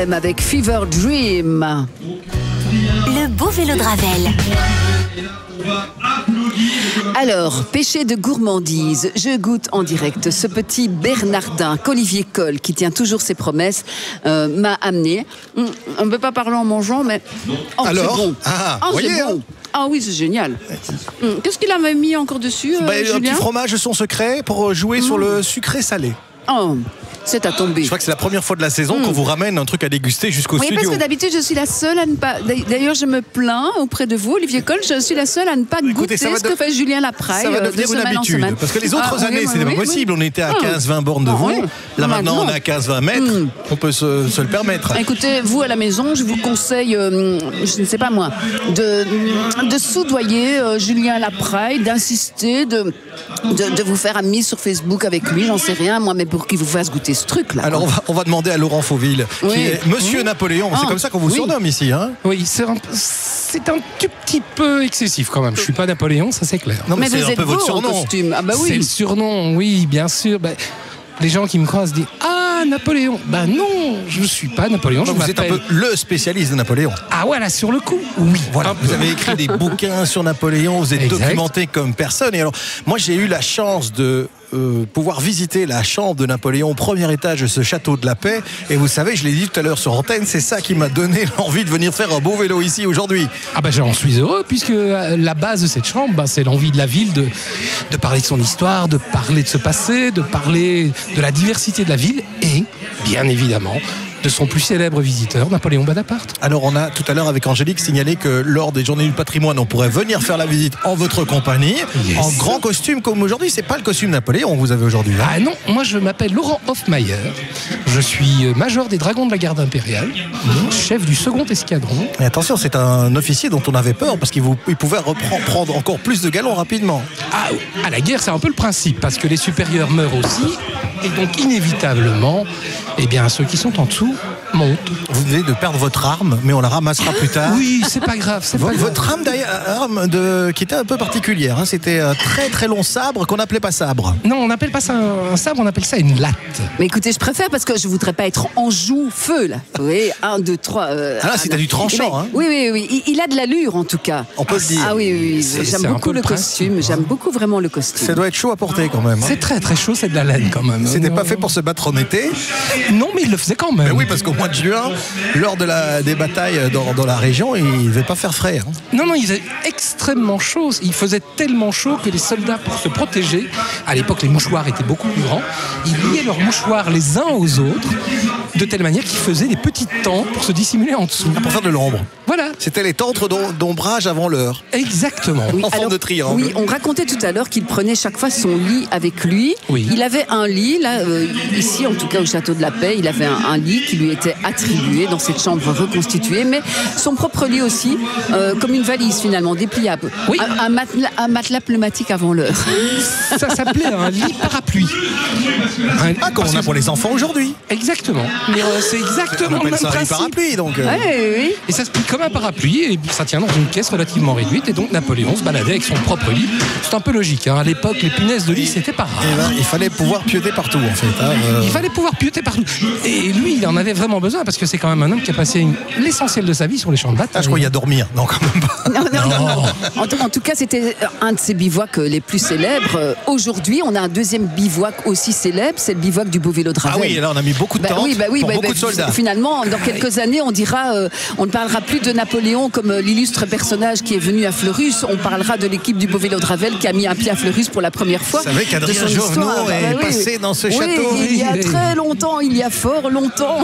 Avec Fever Dream. Le beau vélo de Ravel. Alors, péché de gourmandise, je goûte en direct ce petit Bernardin qu'Olivier Coll, qui tient toujours ses promesses, m'a amené. On ne peut pas parler en mangeant, mais... Oh, alors, c'est bon. voyez, bon. Ah oui, c'est génial. Qu'est-ce qu'il avait mis encore dessus, un Julien? petit fromage, son secret, pour jouer sur le sucré-salé. Oh, c'est à tomber. Je crois que c'est la première fois de la saison qu'on vous ramène un truc à déguster jusqu'au studio. Oui, parce que d'habitude, je suis la seule à ne pas... D'ailleurs, je me plains auprès de vous, Olivier Coll, je suis la seule à ne pas goûter ce que fait Julien Lapraille. Ça va devenir une habitude. Parce que les autres années, c'était pas possible. On était à 15-20 bornes de vous. Là, maintenant, on est à 15-20 mètres. On peut se le permettre. Écoutez, vous, à la maison, je vous conseille, je ne sais pas moi, de soudoyer Julien Lapraille, d'insister, de vous faire ami sur Facebook avec lui, j'en sais rien, moi, mais pour qu'il vous fasse goûter ce truc-là. Alors, on va demander à Laurent Fauville, qui est Monsieur Napoléon. C'est comme ça qu'on vous surnomme ici, hein? Oui, c'est un tout petit peu excessif quand même. Je suis pas Napoléon, ça c'est clair. Non, mais c'est vous un êtes peu votre beau en surnom. costume. Ah bah oui. C'est le surnom, oui, bien sûr. Les gens qui me croisent disent « Ah, Napoléon !» Non, je ne suis pas Napoléon, je Vous êtes un m'appelle... peu le spécialiste de Napoléon. Ah voilà, sur le coup, oui. Voilà, vous avez écrit des bouquins sur Napoléon, vous êtes documenté comme personne. Et alors, moi j'ai eu la chance de pouvoir visiter la chambre de Napoléon au premier étage de ce château de la Paix. Et vous savez, je l'ai dit tout à l'heure sur antenne, c'est ça qui m'a donné l'envie de venir faire un beau vélo ici aujourd'hui. Ah j'en suis heureux, puisque la base de cette chambre, c'est l'envie de la ville de parler de son histoire, de parler de ce passé, de parler de la diversité de la ville et, bien évidemment, de son plus célèbre visiteur, Napoléon Bonaparte. Alors on a tout à l'heure avec Angélique signalé que lors des Journées du Patrimoine, on pourrait venir faire la visite en votre compagnie, en grand costume comme aujourd'hui. C'est pas le costume Napoléon que vous avez aujourd'hui. Ah non, moi je m'appelle Laurent Hofmeyer, je suis major des Dragons de la Garde impériale, chef du second escadron. Et attention, c'est un officier dont on avait peur parce qu'il pouvait prendre encore plus de galons rapidement. Ah, à la guerre, c'est un peu le principe, parce que les supérieurs meurent aussi, et donc inévitablement, ceux qui sont en dessous montent. Vous venez de perdre votre arme, mais on la ramassera plus tard. Oui, c'est pas grave. Votre arme, qui était un peu particulière, hein, c'était un très très long sabre qu'on n'appelait pas sabre. Non, on n'appelle pas ça un sabre, on appelle ça une latte. Mais écoutez, je préfère parce que je voudrais pas être en joue-feu là. Oui, 1, 2, 3. Là, c'est du tranchant. Hein. Oui. Il a de l'allure en tout cas. On peut le dire. Ah oui. J'aime beaucoup le costume. Hein. J'aime beaucoup vraiment le costume. Ça doit être chaud à porter quand même. Hein. C'est très très chaud, c'est de la laine quand même. C'était pas fait pour se battre en été. Non, mais il le faisait quand même. Mais oui, parce qu'au mois de juin, lors des batailles dans la région, il ne devait pas faire frais. Hein. Non, il faisait extrêmement chaud. Il faisait tellement chaud que les soldats, pour se protéger, à l'époque les mouchoirs étaient beaucoup plus grands, ils liaient leurs mouchoirs les uns aux autres, de telle manière qu'ils faisaient des petites tentes pour se dissimuler en dessous. Pour faire de l'ombre. Voilà. C'était les tentes d'ombrage avant l'heure. Exactement. Oui, en forme de triangle. Oui, on racontait tout à l'heure qu'il prenait chaque fois son lit avec lui. Oui. Il avait un lit, là, ici en tout cas au Château de la Paix, il avait un lit qui lui était attribué dans cette chambre reconstituée, mais son propre lit aussi, comme une valise finalement, dépliable. Oui. Un matelas pneumatique avant l'heure. Ça s'appelait un lit parapluie. Comme on a pour les enfants aujourd'hui. Exactement. Mais c'est exactement on le même appelle ça un lit principe. parapluie, donc. Oui. Et ça se plie comme un parapluie et ça tient dans une caisse relativement réduite et donc Napoléon se baladait avec son propre lit. C'est un peu logique, hein. À l'époque les punaises de lit c'était pas rare. Il fallait pouvoir pioter partout en fait. Hein. Il fallait pouvoir pioter partout. Et lui il en avait vraiment besoin parce que c'est quand même un homme qui a passé l'essentiel de sa vie sur les champs de bataille. Je crois qu'il y a dormir. Non, quand même pas. Non. En tout cas, c'était un de ses bivouacs les plus célèbres. Aujourd'hui, on a un deuxième bivouac aussi célèbre, c'est le bivouac du Beau Vélo de Ravel. Ah oui, là on a mis beaucoup de temps pour beaucoup de soldats. Finalement, dans quelques années, on dira, on ne parlera plus de Napoléon comme l'illustre personnage qui est venu à Fleurus. On parlera de l'équipe du Beau Vélo de Ravel qui a mis un pied à Fleurus pour la première fois. Vous savez qu'Adrien Jovenot est passé dans ce château. Il y a très longtemps, il y a fort longtemps.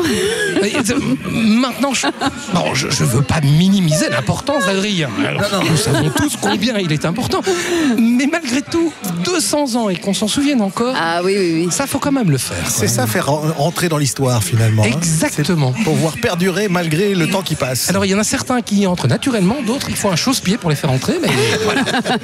Maintenant, je veux pas minimiser l'importance d'Adrien. Nous savons tous combien il est important. Mais malgré tout, 200 ans et qu'on s'en souvienne encore, ça faut quand même le faire. C'est ça, faire rentrer dans l'histoire finalement. Exactement. Pour pouvoir perdurer malgré le temps qui passe. Alors il y en a certains qui y entrent naturellement, d'autres il faut un chausse-pied pour les faire entrer. Mais voilà.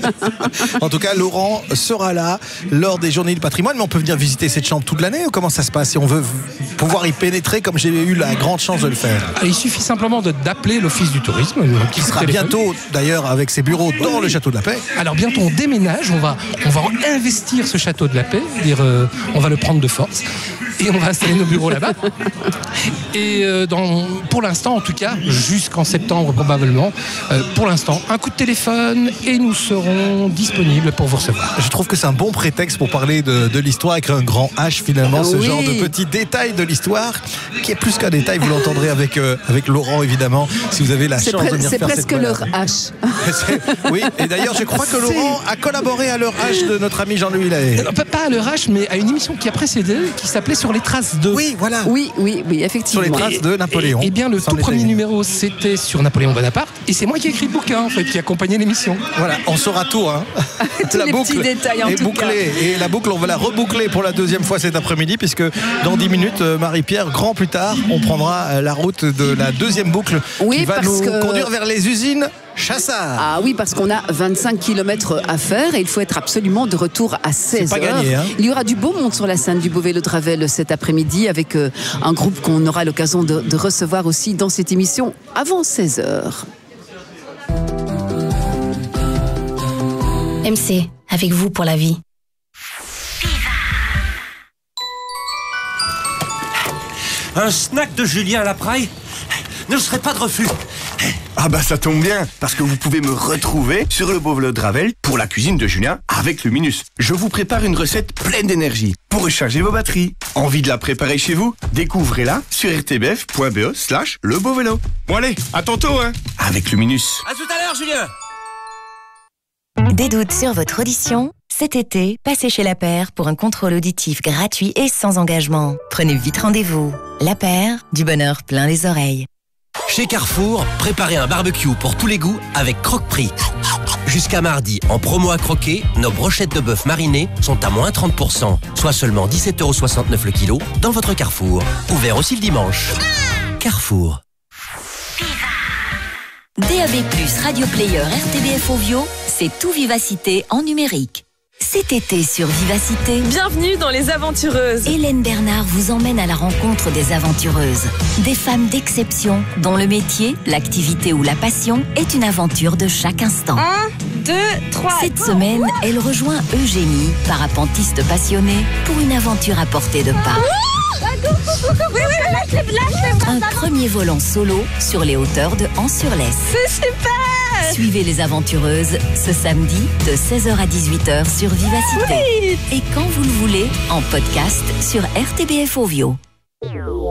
En tout cas, Laurent sera là lors des Journées du Patrimoine, mais on peut venir visiter cette chambre toute l'année ou comment ça se passe si on veut pouvoir y pénétrer comme j'ai eu la grande chance de le faire? Il suffit simplement d'appeler l'Office du tourisme qui sera bientôt d'ailleurs avec ses bureaux dans le Château de la Paix. Alors bientôt on déménage, on va investir ce Château de la Paix, on va le prendre de force et on va installer nos bureaux là-bas. Et pour l'instant, en tout cas, jusqu'en septembre probablement, pour l'instant, un coup de téléphone et nous serons disponibles pour vous recevoir. Je trouve que c'est un bon prétexte pour parler de l'histoire avec un grand H finalement, ce genre de petits détails de l'histoire qui est plus qu'un détail, vous l'entendrez avec Laurent évidemment, si vous avez la chance de venir faire cette balade. C'est presque leur H. Oui, et d'ailleurs je crois que Laurent a collaboré à l'heure H de notre ami Jean-Louis Lahaye. Pas à l'heure H, mais à une émission qui a précédé, qui s'appelait Sur les traces de. Oui, voilà. Oui, effectivement. Sur les traces de Napoléon. Et bien le tout premier numéro, c'était sur Napoléon Bonaparte, et c'est moi qui ai écrit le bouquin en fait, qui accompagnait l'émission. Voilà, on saura tout. Hein. Tous les petits détails en tout cas. Et la boucle, on va la reboucler pour la deuxième fois cet après-midi, puisque dans 10 minutes, Marie-Pierre, grand plus tard, on prendra la route de la deuxième boucle qui va nous conduire vers les usines Chassard. Ah oui, parce qu'on a 25 km à faire et il faut être absolument de retour à 16h. C'est pas gagné, hein. Il y aura du beau monde sur la scène du Beau Vélo de Ravel cet après-midi avec un groupe qu'on aura l'occasion de recevoir aussi dans cette émission avant 16h. MC, avec vous pour la vie. Un snack de Julien Lapraille ne serait pas de refus. Ah bah ça tombe bien, parce que vous pouvez me retrouver sur le Beau Vélo de Ravel pour la cuisine de Julien avec Luminus. Je vous prépare une recette pleine d'énergie pour recharger vos batteries. Envie de la préparer chez vous? Découvrez-la sur rtbf.be/lebeauvélo. Bon allez, à tantôt hein, avec Luminus. À tout à l'heure Julien. Des doutes sur votre audition? Cet été, passez chez La Paire pour un contrôle auditif gratuit et sans engagement. Prenez vite rendez-vous. La Paire, du bonheur plein les oreilles. Chez Carrefour, préparez un barbecue pour tous les goûts avec Croque-Prix. Jusqu'à mardi, en promo à croquer, nos brochettes de bœuf marinées sont à moins 30%, soit seulement 17,69€ le kilo dans votre Carrefour. Ouvert aussi le dimanche. Carrefour. DAB+, Radio Player, RTBF Ovio, c'est tout Vivacité en numérique. Cet été sur Vivacité, bienvenue dans Les Aventureuses. Hélène Bernard vous emmène à la rencontre des aventureuses. Des femmes d'exception dont le métier, l'activité ou la passion est une aventure de chaque instant. 1, 2, 3. Cette semaine, elle rejoint Eugénie, parapentiste passionnée, pour une aventure à portée de pas. Un premier vol en solo sur les hauteurs de Ans-sur-Lesse. C'est super! Suivez les aventureuses ce samedi de 16h à 18h sur Vivacité. Oui. Et quand vous le voulez, en podcast sur RTBF Ovio.